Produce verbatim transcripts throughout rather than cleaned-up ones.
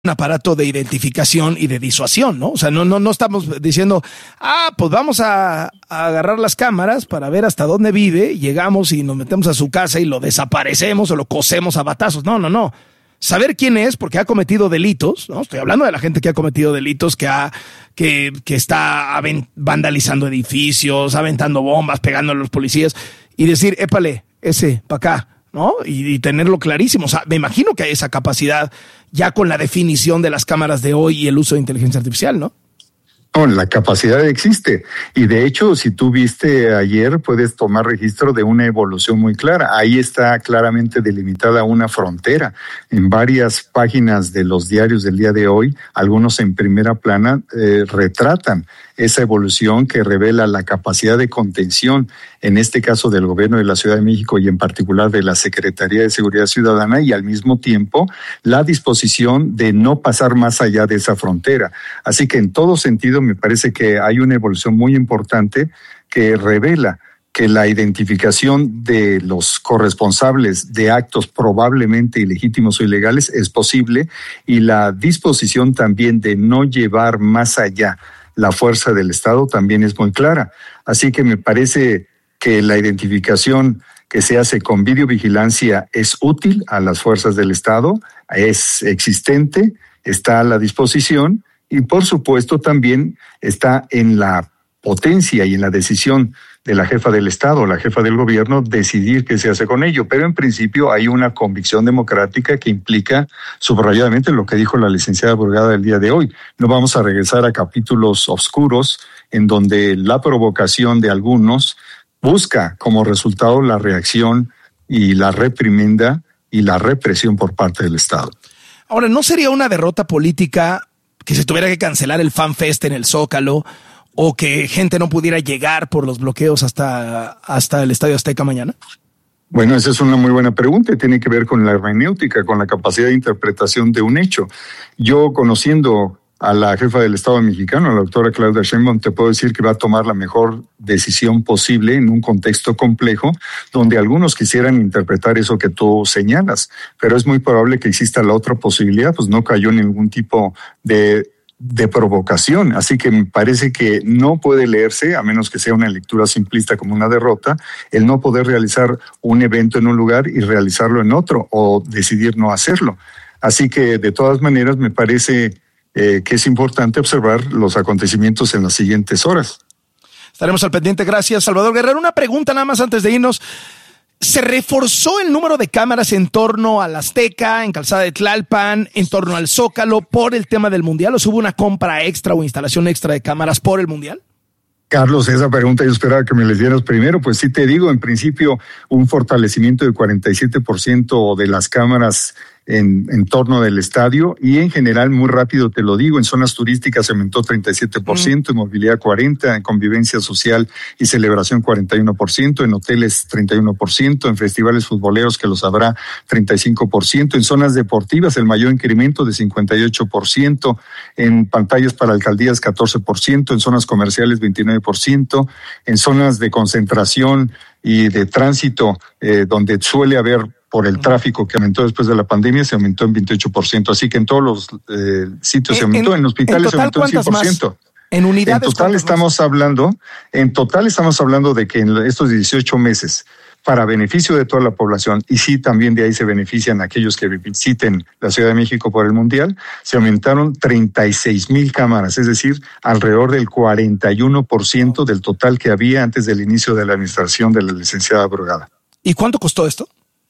un aparato de identificación y de disuasión, ¿no? O sea, no, no, no estamos diciendo, ah, pues vamos a, a agarrar las cámaras para ver hasta dónde vive, llegamos y nos metemos a su casa y lo desaparecemos o lo cosemos a batazos. No, no, no. Saber quién es, porque ha cometido delitos, ¿no? Estoy hablando de la gente que ha cometido delitos, que ha, que, que está avent- vandalizando edificios, aventando bombas, pegando a los policías, y decir, épale, ese, para acá, ¿no? Y, y tenerlo clarísimo. O sea, me imagino que hay esa capacidad ya con la definición de las cámaras de hoy y el uso de inteligencia artificial, ¿no? No, la capacidad existe. Y de hecho, si tú viste ayer, puedes tomar registro de una evolución muy clara. Ahí está claramente delimitada una frontera. En varias páginas de los diarios del día de hoy, algunos en primera plana, eh, retratan esa evolución que revela la capacidad de contención, en este caso del gobierno de la Ciudad de México y en particular de la Secretaría de Seguridad Ciudadana, y al mismo tiempo la disposición de no pasar más allá de esa frontera. Así que en todo sentido me parece que hay una evolución muy importante que revela que la identificación de los corresponsables de actos probablemente ilegítimos o ilegales es posible, y la disposición también de no llevar más allá la fuerza del Estado también es muy clara. Así que me parece que la identificación que se hace con videovigilancia es útil a las fuerzas del Estado, es existente, está a la disposición y por supuesto también está en la potencia y en la decisión de la jefa del Estado, la jefa del gobierno, decidir qué se hace con ello. Pero en principio hay una convicción democrática que implica subrayadamente lo que dijo la licenciada Burgada el día de hoy. No vamos a regresar a capítulos oscuros en donde la provocación de algunos busca como resultado la reacción y la reprimenda y la represión por parte del Estado. Ahora, ¿no sería una derrota política que se tuviera que cancelar el FanFest en el Zócalo, o que gente no pudiera llegar por los bloqueos hasta, hasta el Estadio Azteca mañana? Bueno, esa es una muy buena pregunta y tiene que ver con la hermenéutica, con la capacidad de interpretación de un hecho. Yo, conociendo a la jefa del Estado mexicano, la doctora Claudia Sheinbaum, te puedo decir que va a tomar la mejor decisión posible en un contexto complejo donde algunos quisieran interpretar eso que tú señalas, pero es muy probable que exista la otra posibilidad, pues no cayó en ningún tipo de de provocación, así que me parece que no puede leerse, a menos que sea una lectura simplista como una derrota, el no poder realizar un evento en un lugar y realizarlo en otro, o decidir no hacerlo. Así que de todas maneras me parece eh, que es importante observar los acontecimientos en las siguientes horas. Estaremos al pendiente. Gracias, Salvador Guerrero. Una pregunta nada más antes de irnos. ¿Se reforzó el número de cámaras en torno al Azteca, en Calzada de Tlalpan, en torno al Zócalo por el tema del Mundial? ¿O hubo una compra extra o instalación extra de cámaras por el Mundial? Carlos, esa pregunta yo esperaba que me la dieras primero. Pues sí te digo, en principio un fortalecimiento de cuarenta y siete por ciento de las cámaras en, en torno del estadio, y en general, muy rápido te lo digo, en zonas turísticas se aumentó treinta y siete por ciento, mm. en movilidad cuarenta por ciento, en convivencia social y celebración cuarenta y uno por ciento, en hoteles treinta y uno por ciento, en festivales futboleros, que los habrá, treinta y cinco por ciento, en zonas deportivas el mayor incremento de cincuenta y ocho por ciento, en pantallas para alcaldías catorce por ciento, en zonas comerciales veintinueve por ciento, en zonas de concentración y de tránsito eh, donde suele haber, por el tráfico que aumentó después de la pandemia, se aumentó en veintiocho por ciento. Así que en todos los eh, sitios se aumentó, en, en hospitales en se aumentó en cien por ciento. Más? En unidades. En total estamos más? hablando, en total estamos hablando de que en estos dieciocho meses, para beneficio de toda la población, y sí también de ahí se benefician aquellos que visiten la Ciudad de México por el Mundial, se aumentaron treinta y seis mil cámaras, es decir, alrededor del cuarenta y uno por ciento del total que había antes del inicio de la administración de la licenciada Burgada. ¿Y cuánto costó esto?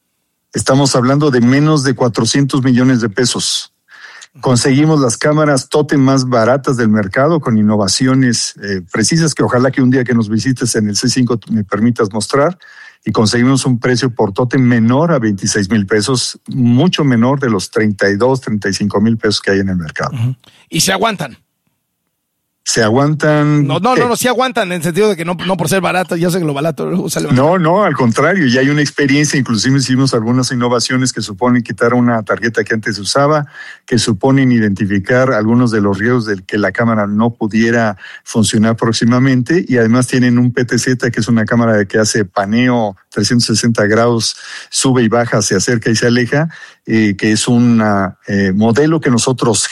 Estamos hablando de menos de cuatrocientos millones de pesos. Conseguimos las cámaras tótem más baratas del mercado con innovaciones eh, precisas que ojalá que un día que nos visites en el C cinco me permitas mostrar, y conseguimos un precio por tótem menor a veintiséis mil pesos, mucho menor de los treinta y dos, treinta y cinco mil pesos que hay en el mercado. Uh-huh. ¿Y se aguantan? Se aguantan. No, no, no, no, sí aguantan en el sentido de que no, no por ser barato, yo sé que lo barato sale barato. No, no, al contrario, ya hay una experiencia, inclusive hicimos algunas innovaciones que suponen quitar una tarjeta que antes se usaba, que suponen identificar algunos de los riesgos de que la cámara no pudiera funcionar próximamente, y además tienen un P T Z, que es una cámara que hace paneo trescientos sesenta grados, sube y baja, se acerca y se aleja, eh, que es un eh, modelo que nosotros